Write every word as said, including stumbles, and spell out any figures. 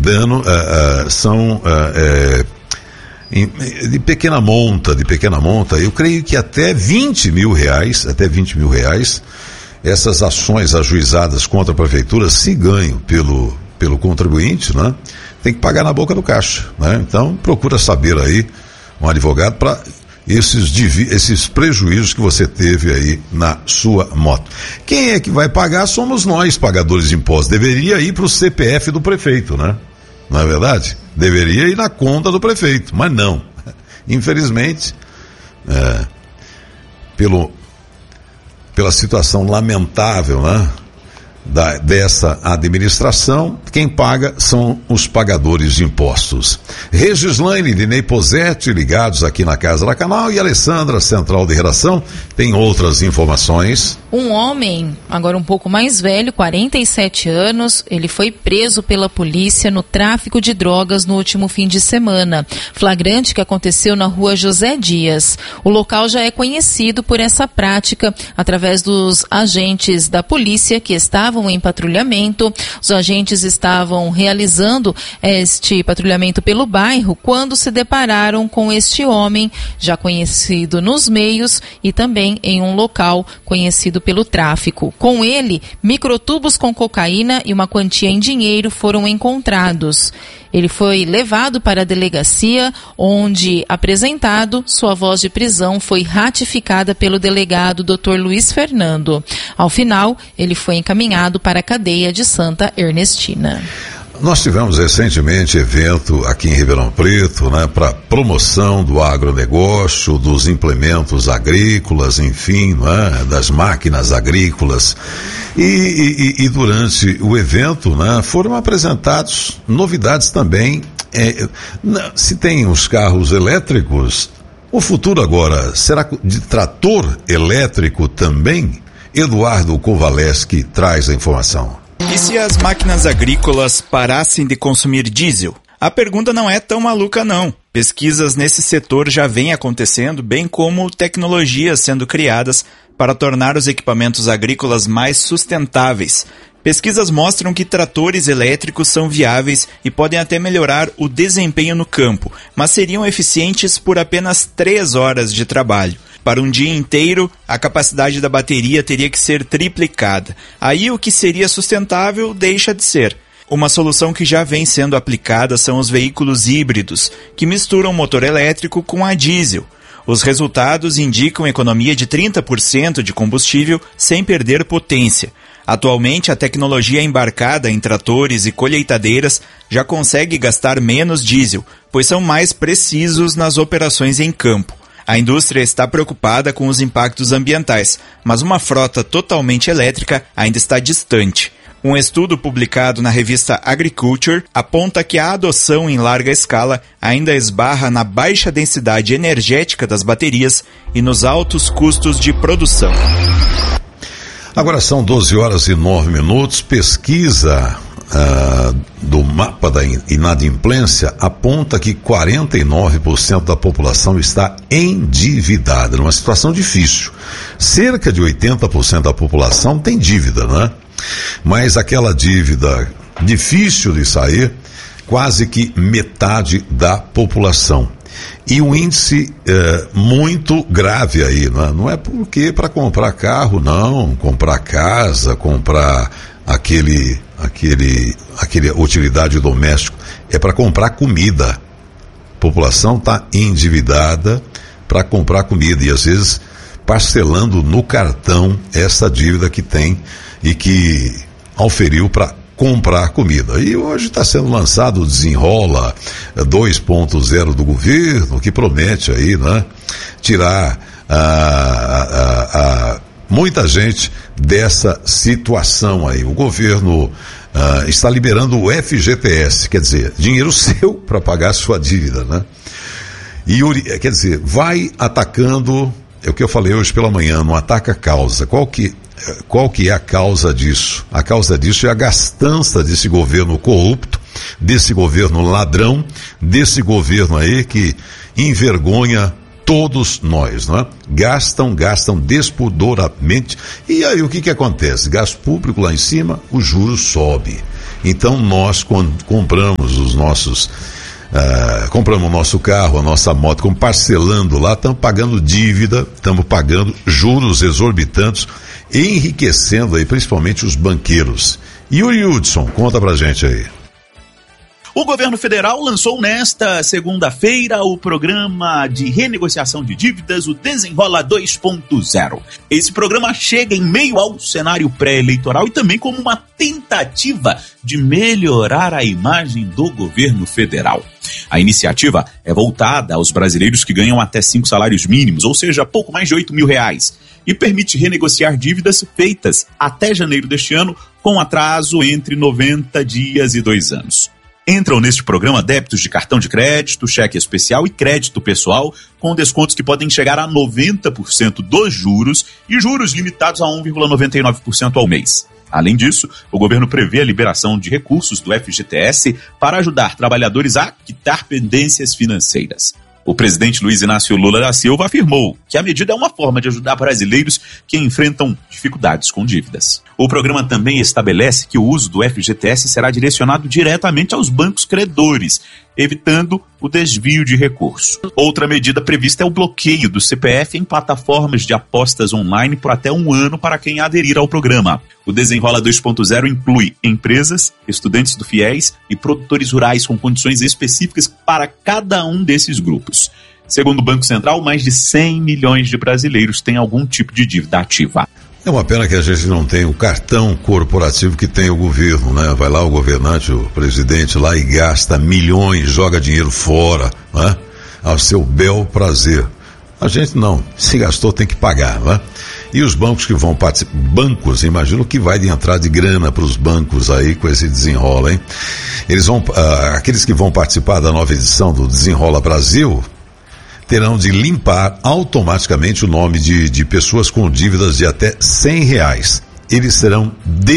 dano, uh, uh, são uh, uh, em, de pequena monta, de pequena monta, eu creio que até vinte mil reais, até vinte mil reais, essas ações ajuizadas contra a prefeitura, se ganham pelo, pelo contribuinte, né? Tem que pagar na boca do caixa, né? Então, procura saber aí um advogado para esses, esses prejuízos que você teve aí na sua moto. Quem é que vai pagar? Somos nós, pagadores de impostos. Deveria ir para o C P F do prefeito, né? Não é verdade? Deveria ir na conta do prefeito, mas não. Infelizmente, é, pelo, pela situação lamentável, né? Da, dessa administração, quem paga são os pagadores de impostos. Regislaine e Linei Posetti ligados aqui na Casa da Canal, e Alessandra, central de redação, tem outras informações. Um homem, agora um pouco mais velho, quarenta e sete anos, ele foi preso pela polícia no tráfico de drogas no último fim de semana. Flagrante que aconteceu na rua José Dias. O local já é conhecido por essa prática através dos agentes da polícia que estavam em patrulhamento. Os agentes estavam realizando este patrulhamento pelo bairro quando se depararam com este homem, já conhecido nos meios e também em um local conhecido pelo tráfico. Com ele, microtubos com cocaína e uma quantia em dinheiro foram encontrados. Ele foi levado para a delegacia, onde, apresentado, sua voz de prisão foi ratificada pelo delegado doutor Luiz Fernando. Ao final, ele foi encaminhado para a cadeia de Santa Ernestina. Nós tivemos recentemente evento aqui em Ribeirão Preto, né, para promoção do agronegócio, dos implementos agrícolas, enfim, né, das máquinas agrícolas. E, e, e durante o evento, né, foram apresentados novidades também. É, se tem os carros elétricos, o futuro agora será de trator elétrico também? Eduardo Kovaleski traz a informação. E se as máquinas agrícolas parassem de consumir diesel? A pergunta não é tão maluca não. Pesquisas nesse setor já vêm acontecendo, bem como tecnologias sendo criadas para tornar os equipamentos agrícolas mais sustentáveis. Pesquisas mostram que tratores elétricos são viáveis e podem até melhorar o desempenho no campo, mas seriam eficientes por apenas três horas de trabalho. Para um dia inteiro, a capacidade da bateria teria que ser triplicada. Aí o que seria sustentável deixa de ser. Uma solução que já vem sendo aplicada são os veículos híbridos, que misturam motor elétrico com a diesel. Os resultados indicam economia de trinta por cento de combustível sem perder potência. Atualmente, a tecnologia embarcada em tratores e colheitadeiras já consegue gastar menos diesel, pois são mais precisos nas operações em campo. A indústria está preocupada com os impactos ambientais, mas uma frota totalmente elétrica ainda está distante. Um estudo publicado na revista Agriculture aponta que a adoção em larga escala ainda esbarra na baixa densidade energética das baterias e nos altos custos de produção. Agora são doze horas e nove minutos. Pesquisa uh, do mapa da inadimplência aponta que quarenta e nove por cento da população está endividada, numa situação difícil. Cerca de oitenta por cento da população tem dívida, né? Mas aquela dívida difícil de sair, quase que metade da população. E um índice é, muito grave aí, né? Não é porque para comprar carro, não, comprar casa, comprar aquele, aquele, aquele utilidade doméstica, é para comprar comida. A população está endividada para comprar comida e às vezes parcelando no cartão essa dívida que tem e que auferiu para comprar comida. E hoje está sendo lançado o Desenrola dois ponto zero do governo, que promete aí, né, tirar a, a, a, muita gente dessa situação aí. O governo a, está liberando o F G T S, quer dizer, dinheiro seu para pagar a sua dívida, né? E, quer dizer, vai atacando, é o que eu falei hoje pela manhã, não ataca a causa. Qual que Qual que é a causa disso? A causa disso é a gastança desse governo corrupto, desse governo ladrão, desse governo aí que envergonha todos nós, né? Gastam, gastam despudoramente. E aí o que que acontece? Gasto público lá em cima, o juros sobe. Então nós, quando compramos os nossos, uh, compramos o nosso carro, a nossa moto, como parcelando lá, estamos pagando dívida, estamos pagando juros exorbitantes, enriquecendo aí principalmente os banqueiros. Yuri Hudson, conta pra gente aí. O governo federal lançou nesta segunda-feira o programa de renegociação de dívidas, o Desenrola dois ponto zero. Esse programa chega em meio ao cenário pré-eleitoral e também como uma tentativa de melhorar a imagem do governo federal. A iniciativa é voltada aos brasileiros que ganham até cinco salários mínimos, ou seja, pouco mais de oito mil reais, e permite renegociar dívidas feitas até janeiro deste ano com atraso entre noventa dias e dois anos. Entram neste programa débitos de cartão de crédito, cheque especial e crédito pessoal, com descontos que podem chegar a noventa por cento dos juros e juros limitados a um vírgula noventa e nove por cento ao mês. Além disso, o governo prevê a liberação de recursos do F G T S para ajudar trabalhadores a quitar pendências financeiras. O presidente Luiz Inácio Lula da Silva afirmou que a medida é uma forma de ajudar brasileiros que enfrentam dificuldades com dívidas. O programa também estabelece que o uso do F G T S será direcionado diretamente aos bancos credores, evitando o desvio de recurso. Outra medida prevista é o bloqueio do C P F em plataformas de apostas online por até um ano para quem aderir ao programa. O Desenrola dois ponto zero inclui empresas, estudantes do FIES e produtores rurais com condições específicas para cada um desses grupos. Segundo o Banco Central, mais de cem milhões de brasileiros têm algum tipo de dívida ativa. É uma pena que a gente não tem o cartão corporativo que tem o governo, né? Vai lá o governante, o presidente lá e gasta milhões, joga dinheiro fora, né? Ao seu bel prazer. A gente não, se gastou tem que pagar, né? E os bancos que vão participar, bancos, imagino que vai de entrar de grana para os bancos aí com esse desenrola, hein? Eles vão, uh, aqueles que vão participar da nova edição do Desenrola Brasil terão de limpar automaticamente o nome de, de pessoas com dívidas de até cem reais. Eles serão de